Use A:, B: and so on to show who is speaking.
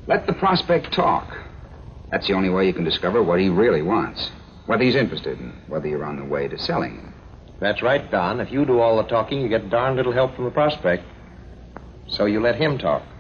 A: Let the prospect talk. That's the only way you can discover what he really wants, what he's interested in, whether you're on the way to selling him.
B: That's right, Don. If you do all the talking, you get darn little help from the prospect. So you let him talk.